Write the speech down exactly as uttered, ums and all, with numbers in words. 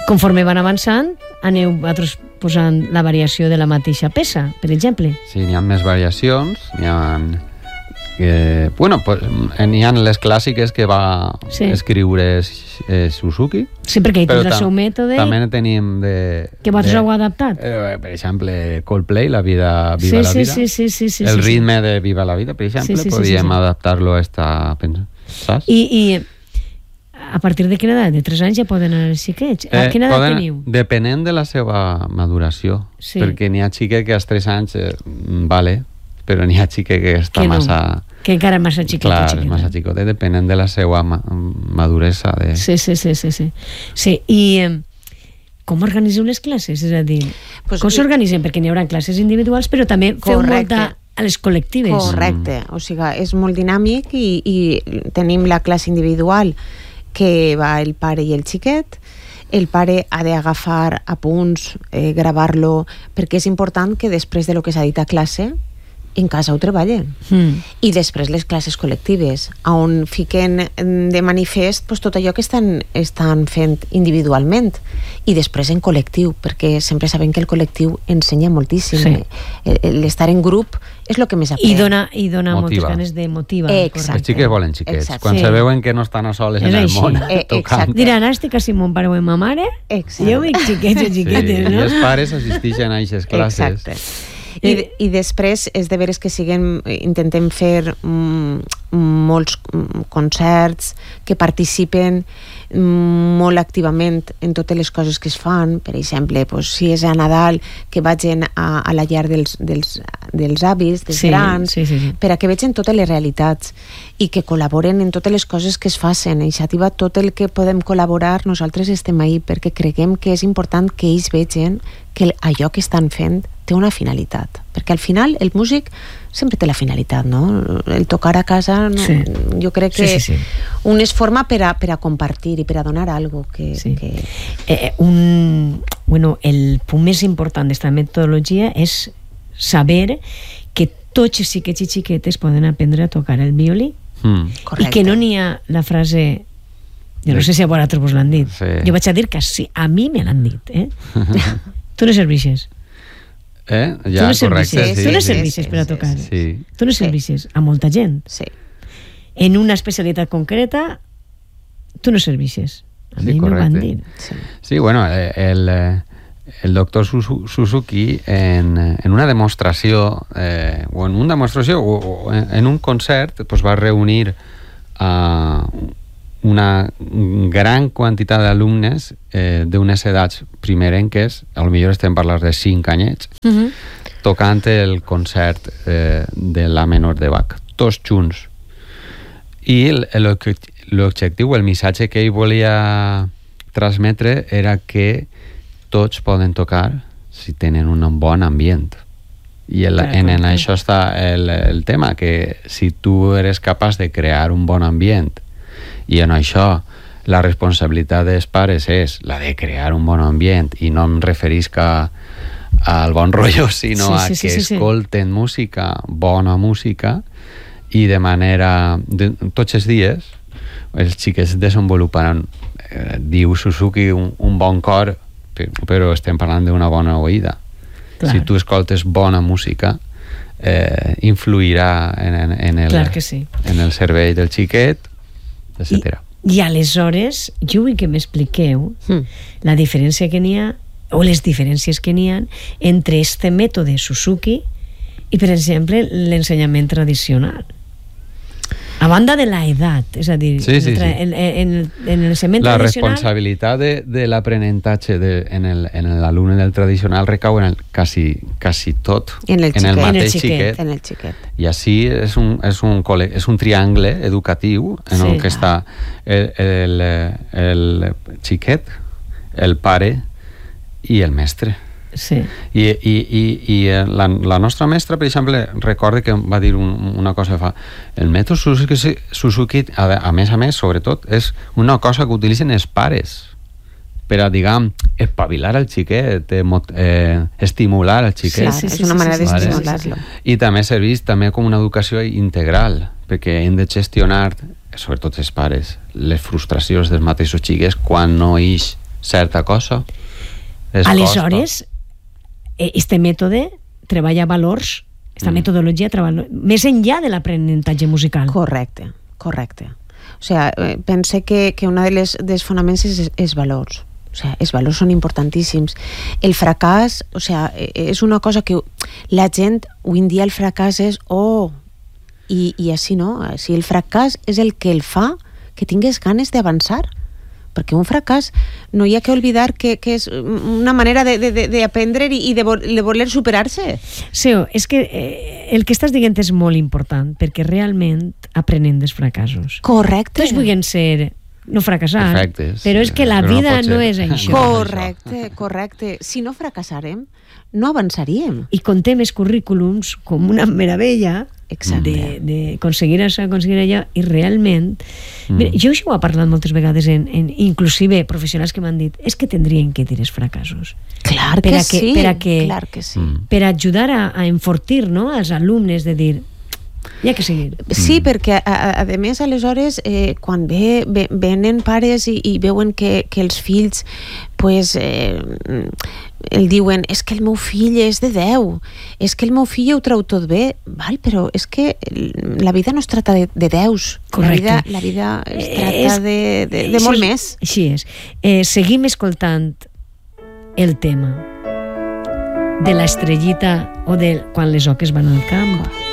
conforme van avançant, aneu vosaltres posant la variació de la mateixa peça, per exemple. Sí, n'hi ha més variacions, n'hi ha... Eh, bueno, pues, n'hi ha les clàssiques que va sí. escriure eh, Suzuki. Sí, perquè hi tens el seu mètode. També tenim de... Que vosaltres heu adaptat. Eh, per exemple, Coldplay, La vida, Viva sí, la sí, vida. Sí, sí, sí, sí, el sí, ritme sí. de Viva la vida, per exemple, sí, sí, podíem sí, sí, sí. adaptar-lo a esta... Saps? I... i... A partir de quina edat? De tres anys ja poden anar els xiquets? A eh, quina edat poden, teniu? Depenent de la seva maduració. Sí. Perquè n'hi ha xique que als tres anys eh, vale, però n'hi ha xique que està que no, massa... Que encara massa xiquet. Clar, és massa xicotet, depenent de la seva ma maduresa. De... Sí, sí, sí, sí, sí. Sí, i eh, com organiseu les classes? És a dir, pues, com s'organitzen? Perquè n'hi haurà classes individuals, però també feu molta... a les col·lectives. Correcte, o sigui, és molt dinàmic i, i tenim la classe individual que va el pare i el xiquet. El pare ha d'agafar apunts, eh, gravar-lo, perquè és important que després de lo que s'ha dit a classe en casa ho treballen. Mm. I després les classes col·lectives, on fiquen de manifest pues, tot allò que estan, estan fent individualment, i després en col·lectiu, perquè sempre sabem que el col·lectiu ensenya moltíssim. Sí. L'estar en grup és el que més aprèn. I dona, i dona moltes ganes de motivar. Els xiquets volen xiquets. Exacte. Quan sí. se veuen que no estan a soles en el món eh, tocant. Diran, estic quasi mon pare o ma mare, exacte. Jo veig xiquets o xiquetes, sí. no? I els pares assisteixen a aquestes classes. Exacte. I, i després és de veres que siguem, intentem fer mm, molts concerts, que participen molt activament en totes les coses que es fan. Per exemple, pues, si és a Nadal, que vagin a, a la llar dels, dels, dels avis, dels sí, grans, sí, sí, sí. per a que vegin totes les realitats i que col·laboren en totes les coses que es facin. Iniciativa, tot el que podem col·laborar, nosaltres estem ahí, perquè creguem que és important que ells vegin que allò que estan fent té una finalitat, perquè al final el músic sempre té la finalitat, no? El tocar a casa, no? Sí. Jo crec que sí, sí, sí. un es forma per a, per a compartir i per a donar algo que... Sí. que... Eh, un, bueno, el punt més important d'esta metodologia és saber que tots els xiquets i xiquetes poden aprendre a tocar el violí mm. i que no n'hi ha la frase... Jo no sé si a vosaltres vos l'han dit. Sí. Jo vaig a dir que sí, a mi me l'han dit. Eh? Tu no serveixes. Eh? Ja, tu no correcte. Sí, tu no serveixes sí, per a tocar. Sí. Tu no serveixes sí. a molta gent. Sí. En una especialitat concreta, tu no serveixes. A sí, mi correcte. m'ho van dir. Sí, sí bueno, el, el doctor Suzuki en, en una demostració, eh, o en una demostració, o, o en un concert, pues va reunir a... Uh, una gran quantitat d'alumnes eh, d'unes edats primerenques, potser estem parlant de cinc anyets, uh -huh. tocant el concert eh, de la menor de Bach, tots junts. I l'objectiu, el missatge que ell volia transmetre era que tots poden tocar si tenen un bon ambient. I el, en, en això està el, el tema, que si tu eres capaç de crear un bon ambient i en això la responsabilitat dels pares és la de crear un bon ambient, i no em referisc a, al bon rotllo, sinó sí, sí, a que sí, sí, sí. escolten música, bona música, i de manera... De, tots els dies els xiquets desenvoluparan, eh, diu Suzuki, un, un bon cor, però estem parlant d'una bona oïda. Clar. Si tu escoltes bona música, eh, influirà en, en, en, el, Clar que sí. en el cervell del xiquet, etcètera. I, I aleshores, jo vull que m'expliqueu mm. la diferència que n'hi ha, o les diferències que n'hi ha entre este mètode Suzuki i, per exemple, l'ensenyament tradicional. A banda de l'edat, és a dir, sí, sí, sí. en, en, en l'ensenyament la tradicional... La responsabilitat de, de l'aprenentatge de, en l'alumne del tradicional recau en el, quasi, quasi tot en el, en el mateix en el xiquet. xiquet. En el xiquet. I així és un, és un, és un triangle educatiu en sí. el que està el, el, el xiquet, el pare i el mestre. Sí. I, i, i, i la, la nostra mestra, per exemple, recorda que va dir un, una cosa fa, el mètode Suzuki, Suzuki a, a més a més, sobretot, és una cosa que utilitzen els pares per a, diguem, espavilar el xiquet, eh, eh, estimular el xiquet. Sí, sí, sí, és una manera sí, sí, d'estimular-lo. Sí, sí. I també serveix també com una educació integral, perquè hem de gestionar, sobretot els pares, les frustracions dels mateixos xiquets quan no ix certa cosa. Aleshores, este mètode treballa valors, aquesta mm. metodologia treballa més enllà de l'aprenentatge musical. Correcte, correcte. O sea, pense que, que una de les, dels fonaments és, és valors. O sea, els valors són importantíssims. El fracàs, o sea, és una cosa que la gent, avui en dia el fracàs és oh, i, i així no. Si el fracàs és el que el fa que tingues ganes d'avançar, perquè un fracàs no hi ha que oblidar que, que és una manera d'aprendre i de, de voler superar-se. Seo, és que eh, el que estàs dient és molt important, perquè realment aprenem dels fracassos. Correcte. Tots vulguem ser no fracassar, perfectes, però és que la vida no, no és això. Correcte, correcte. Si no fracassarem, no avançaríem. I contem els currículums com una meravella d'aconseguir això, aconseguir allò, i realment mm. mira, jo això ho he parlat moltes vegades en, en, inclusive professionals que m'han dit és que tindrien que dir els fracassos, clar que, per a que sí, per a que, clar que sí, per ajudar a, a enfortir, no?, als alumnes, de dir hi ha que seguir. Sí, mm. perquè a, a, a més aleshores eh, quan ve, ve, venen pares i, i veuen que, que els fills pues, eh, el diuen és que el meu fill és de deu, és que el meu fill ho treu tot bé, val? Però és que la vida no es trata de, de deus. Correcte. La vida, la vida es trata és, de, de, de molt és, més. Així és. Eh, seguim escoltant el tema de l'estrellita o de quan les oques van al camp.